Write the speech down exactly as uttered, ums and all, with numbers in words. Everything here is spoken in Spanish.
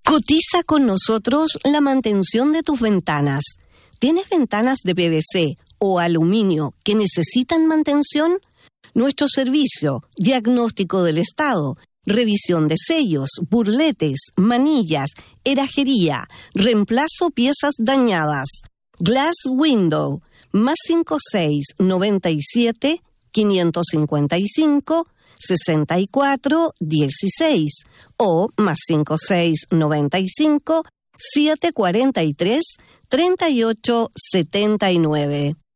Cotiza con nosotros la mantención de tus ventanas. ¿Tienes ventanas de P V C o aluminio que necesitan mantención? Nuestro servicio, diagnóstico del estado, revisión de sellos, burletes, manillas, herrajería, reemplazo piezas dañadas. Glass Window, más cinco seis noventa y siete, quinientos cincuenta y cinco, sesenta y cuatro, dieciséis o más cinco seis noventa y cinco, setecientos cuarenta y tres, treinta y ocho setenta y nueve.